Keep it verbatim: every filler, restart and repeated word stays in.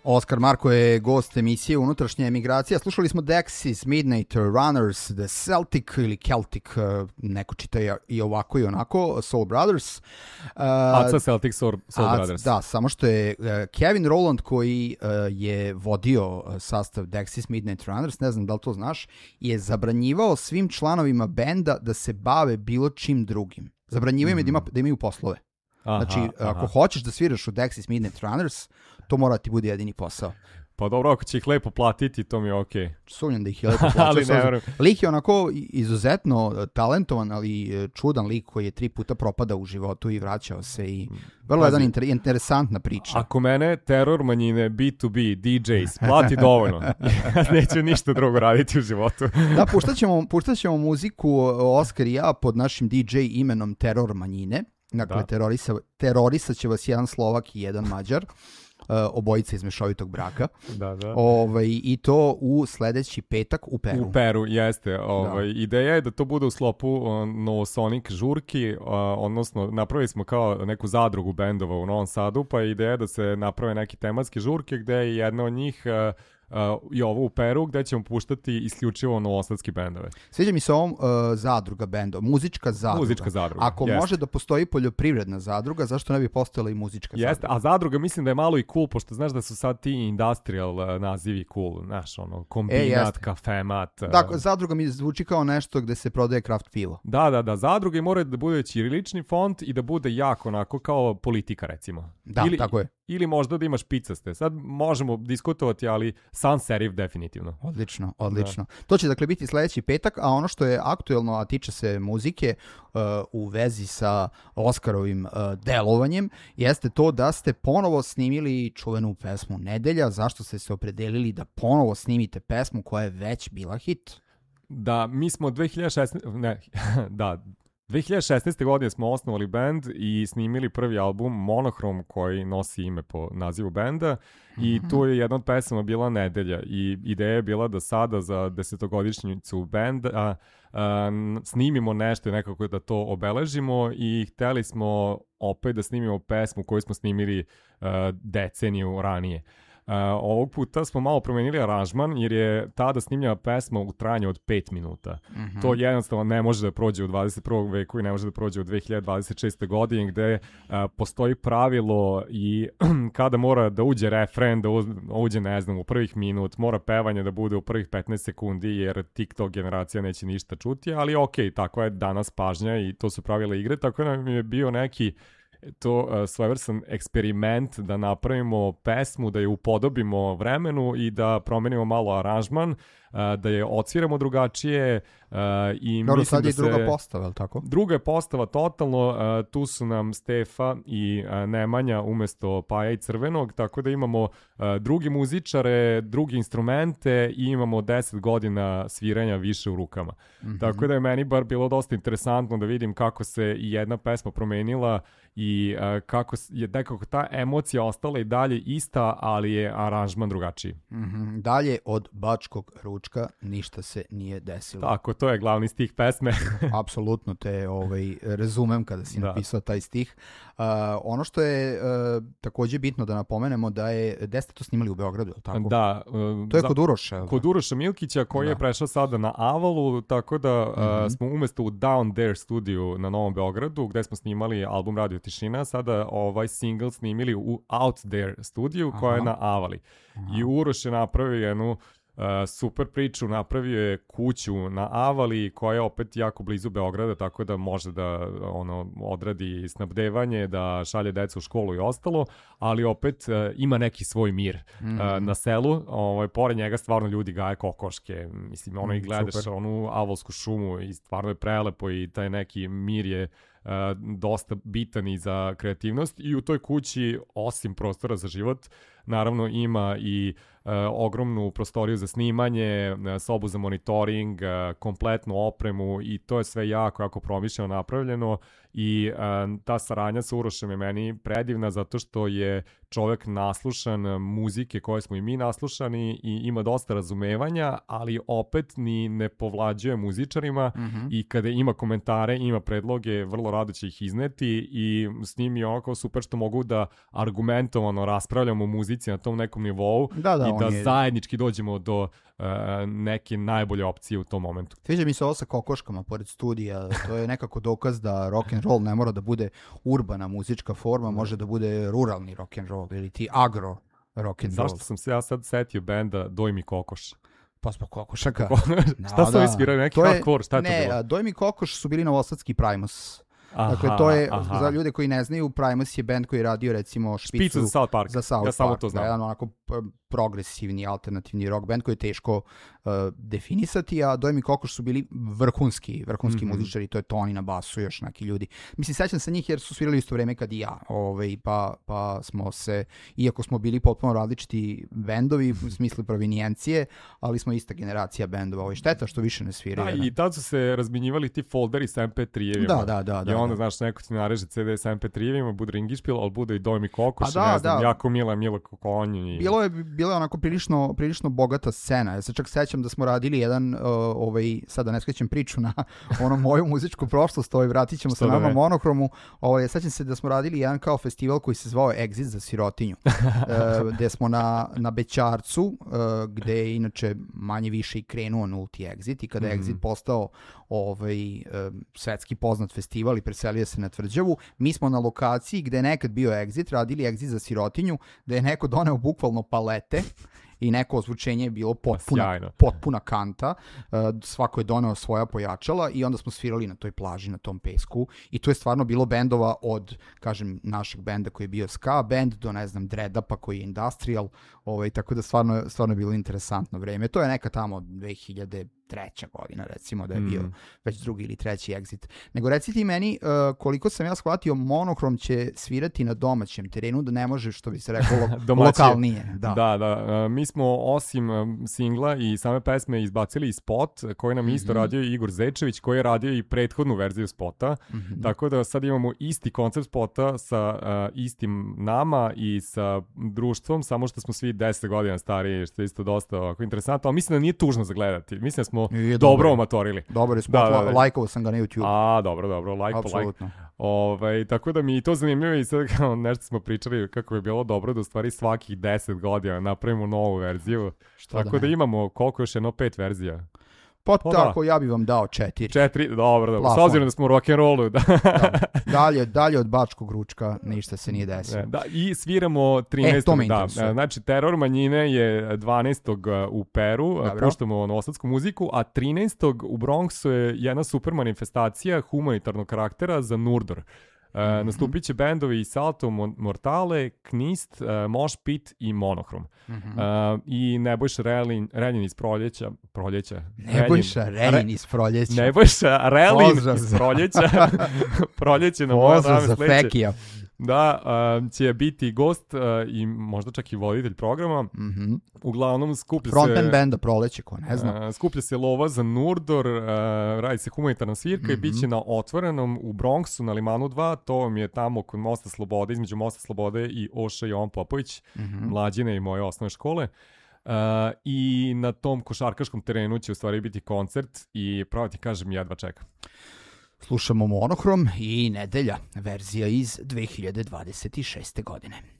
Oskar Marko je gost emisije Unutrašnja emigracija. Slušali smo Dexys, Midnight Runners, The Celtic ili Celtic, neko čita i ovako i onako, Soul Brothers. Aca Celtic, Soul, Soul Ac, Brothers. Da, samo što je Kevin Rowland koji je vodio sastav Dexys, Midnight Runners, ne znam da li to znaš, je zabranjivao svim članovima benda da se bave bilo čim drugim. Zabranjivao im mm. da, ima, da imaju poslove. Aha, znači, aha. ako hoćeš da sviraš u Dexys Midnight Runners, to mora ti bude jedini posao. Pa dobro, ako će ih lepo platiti, to mi je okej. Okay. Sumnjam da ih je lepo plaćao. Lik je onako izuzetno talentovan, ali čudan lik koji je tri puta propadao u životu i vraćao se i vrlo jedan inter, interesantna priča. Ako mene teror manjine B to B, D Js, plati dovoljno. Neću ništa drugo raditi u životu. Da, puštat ćemo, puštat ćemo muziku Oskar i ja pod našim D J imenom Teror manjine. Dakle, terorisa, terorisat će vas jedan Slovak i jedan Mađar. Uh, obojica iz mešovitog braka. Da, da. Ovaj, i to u sledeći petak u Peru. U Peru, jeste. Ovaj, da. Ideja je da to bude u sklopu uh, Novosonic žurki, uh, odnosno napravili smo kao neku zadrugu bendova u Novom Sadu, pa ideja je da se naprave neke tematske žurke gde je jedna od njih uh, Uh, i ovo u Peru gde ćemo puštati isključivo novosadski bendove. Sviđa mi se ovom uh, zadruga bendova, muzička zadruga. Muzička zadruga. Ako jest. Može da postoji poljoprivredna zadruga, zašto ne bi postojala i muzička Jeste, zadruga? A zadruga mislim da je malo i cool, pošto znaš da su sad ti industrial uh, nazivi cool, znaš, ono, kombinat, e, kafemat. Uh... Dakle, zadruga mi zvuči kao nešto gde se prodaje kraft pivo. Da, da, da, zadruga mora da bude ćirilični font i da bude jako onako kao politika, recimo. Da, ili, tako je. Ili možda da imaš picaste. Sad možemo diskutovati, ali sans serif definitivno. Odlično, odlično. Da. To će dakle biti sledeći petak, a ono što je aktuelno, a tiče se muzike uh, u vezi sa Oskarovim uh, delovanjem, jeste to da ste ponovo snimili čuvenu pesmu Nedelja. Zašto ste se opredelili da ponovo snimite pesmu koja je već bila hit? Da, mi smo dve hiljade šesnaeste ne, da, dve hiljade šesnaeste godine smo osnovali band i snimili prvi album Monohrom koji nosi ime po nazivu benda i tu je jedna od pesama bila Nedelja i ideja je bila da sada za desetogodišnjicu benda a, snimimo nešto i nekako da to obeležimo i hteli smo opet da snimimo pesmu koju smo snimili a, deceniju ranije. Uh, ovog puta smo malo promenili aranžman jer je tada snimljena pesma u trajanju od pet minuta. Mm-hmm. To jednostavno ne može da prođe u dvadeset prvom veku i ne može da prođe u dve hiljade dvadeset šeste. godini gde uh, postoji pravilo i kada mora da uđe refren, da uđe, ne znam, u prvih minut, mora pevanje da bude u prvih petnaest sekundi jer TikTok generacija neće ništa čuti, ali okej, okay, tako je danas pažnja i to su pravila igre, tako da nam je bio neki to uh, svojevrstan eksperiment da napravimo pesmu, da je upodobimo vremenu i da promenimo malo aranžman, uh, da je odsviramo drugačije uh, i Dobro, mislim sad da je se... druga postava, je li tako? Druga je postava totalno, uh, tu su nam Stefa i uh, Nemanja umesto Paja i Crvenog, tako da imamo uh, drugi muzičare, drugi instrumente i imamo deset godina sviranja više u rukama. Mm-hmm. Tako da je meni bar bilo dosta interesantno da vidim kako se i jedna pesma promenila i uh, kako je nekako ta emocija ostala i dalje ista, ali je aranžman drugačiji. Mm-hmm. Dalje od Bačkog ručka ništa se nije desilo. Tako, to je glavni stih pesme. Apsolutno te ovaj, razumem kada si da. napisao taj stih. Uh, ono što je uh, takođe bitno da napomenemo da je, gde ste to snimali u Beogradu, je tako? Da. Uh, to je za, kod Uroša. Kod Uroša Milkića koji da. je prešao sada na Avalu, tako da uh, mm-hmm. smo umesto u Down There studiju na Novom Beogradu, gde smo snimali album Radio Tišina, sada ovaj single snimili u Out There studiju koja Aha. je na Avali. Aha. I Uroš je napravio jednu uh, super priču, napravio je kuću na Avali koja je opet jako blizu Beograda, tako da može da ono odradi snabdevanje, da šalje decu u školu i ostalo, ali opet uh, ima neki svoj mir mm. uh, na selu. Ovaj, pored njega stvarno ljudi gaje kokoške. Mislim, ono mm, i gledaš super. Onu avalsku šumu i stvarno je prelepo i taj neki mir je Uh, dosta bitan i za kreativnost i u toj kući osim prostora za život naravno ima i uh, ogromnu prostoriju za snimanje, uh, sobu za monitoring, uh, kompletnu opremu i to je sve jako, jako promišljeno napravljeno i uh, ta saradnja sa Urošem je meni predivna zato što je čovek naslušan muzike koje smo i mi naslušani i ima dosta razumevanja, ali opet ni ne povlađuje muzičarima mm-hmm. i kada ima komentare, ima predloge, vrlo rado će ih izneti i s njim je onako super što mogu da argumentovano raspravljamo o muzici muzici na tom nekom nivou da, da, i da je... zajednički dođemo do uh, neke najbolje opcije u tom momentu. Sviđa mi se ovo sa kokoškama pored studija, to je nekako dokaz da rock and roll ne mora da bude urbana muzička forma, može da bude ruralni rock and roll ili ti agro rock and roll. Zašto sam se ja sad setio benda Dojmi Kokoš? Pa zbog kokošaka. Šta su ispirali, neki hardcore, šta je to bilo? Ne, Dojmi Kokoš su bili novosadski Primus. Aha, dakle, to je, aha. Za ljude koji ne znaju, Primus je band koji je radio recimo Špicu, Špicu za South Park. Za South ja Park, samo to znam. Da, jedan onako progresivni, alternativni rock band koji je teško uh, definisati, a Dojmi Kokoš su bili vrhunski, vrhunski mm-hmm. muzičari, to je Toni na basu, još neki ljudi. Mislim, sećam se njih jer su svirali isto vreme kad i ja, ovaj, pa, pa smo se, iako smo bili potpuno različiti bendovi, u smislu provinijencije, ali smo ista generacija bendova. Ovo je šteta što više ne sviraju. Da, i tad su se razminjivali ti folderi sa em pe tri-evima. Da, da, da. I onda, da. znaš, neko ti nareže ce de sa em pe tri-evima, bude Ringišpil, ali bude i Dojmi Kokoš, da, ne znam, da. jako Mila, Mila Kokonji. I... Bilo je, bilo je onako prilično, prilično bogata scena. Ja se čak sećam da smo radili jedan, uh, ovaj, sad da ne skrećem priču na ono moju muzičku prošlost, ovaj, vratit ćemo se nama da Monohromu. Ovaj, sećam se da smo radili jedan kao festival koji se zvao Exit za sirotinju. uh, gde smo na, na Bećarcu, uh, gde je inače manje više i krenuo nulti Exit i kada je mm. Exit postao ovaj, uh, svetski poznat festival i preselio se na Tvrđavu, mi smo na lokaciji gde je nekad bio Exit, radili Exit za sirotinju, da je neko doneo bukvalno palete i neko ozvučenje je bilo potpuna, potpuna kanta, uh, svako je doneo svoja pojačala i onda smo svirali na toj plaži, na tom pesku i tu je stvarno bilo bendova od, kažem, našeg benda koji je bio ska band do, ne znam, Dreadapa koji je industrial, ovaj, tako da stvarno, stvarno je bilo interesantno vreme. To je neka tamo dve hiljade treća godina, recimo, da je bio mm. već drugi ili treći Exit. Nego reci ti meni, uh, koliko sam ja shvatio, Monohrom će svirati na domaćem terenu, da ne može, što bi se rekao, lo- lokalnije. Da, da, da. Uh, mi smo osim um, singla i same pesme izbacili i spot koji nam mm-hmm. isto radio Igor Zečević, koji je radio i prethodnu verziju spota. Mm-hmm. Tako da sad imamo isti koncept spota sa uh, istim nama i sa društvom, samo što smo svi deset godina stariji, što je isto dosta ovako interesantno, ali mislim da nije tužno za gledati. Mislim da smo dobro, dobro omatorili. Dobro je spot, da, da, da. Lajkovao sam ga na YouTube. A, dobro, dobro, like po like. Ovaj, tako da mi je to zanimljivo i sad kao nešto smo pričali kako bi bilo dobro da u stvari svakih deset godina napravimo novu verziju. Što tako da, da imamo koliko još jedno pet verzija. Pa tako, ja bih vam dao četiri. Četiri, dobro, dobro. S obzirom da smo u rock'n'rollu. Da. da. Dalje, dalje od Bačkog ručka ništa se nije desilo. Da, i sviramo trinaestog. E, da, znači, Teror manjine je dvanaestog u Peru, dobro. Puštamo novosadsku muziku, a trinaestog u Bronxu je jedna super manifestacija humanitarnog karaktera za Nurdor. Uh, mm-hmm. Nastupit će bendovi Salto Mortale, Knist, uh, Mosh Pit i Monohrom. Mm-hmm. Uh, I Nebojša Relin, Relin iz Proljeća. Proljeća. Nebojša Relin iz Proljeća. Nebojša Relin iz Proljeća. Proljeće na moja dame za Fekija. Da, uh, će biti gost uh, i možda čak i voditelj programa. Mm-hmm. Uglavnom skuplja Frontman se... Frontman benda Proleće, ko ne zna. Uh, skuplja se lova za Nurdor, uh, radi se humanitarna svirka mm-hmm. i bit će na otvorenom u Bronxu na Limanu dva. To vam je tamo kod Mosta Slobode, između Mosta Slobode i Oša Jovan Popović, mm-hmm. mlađine i moje osnovne škole. Uh, I na tom košarkaškom terenu će u stvari biti koncert i pravo ti kažem, jedva čekam. Slušamo Monohrom i Nedelja, verzija iz dve hiljade dvadeset šeste. godine.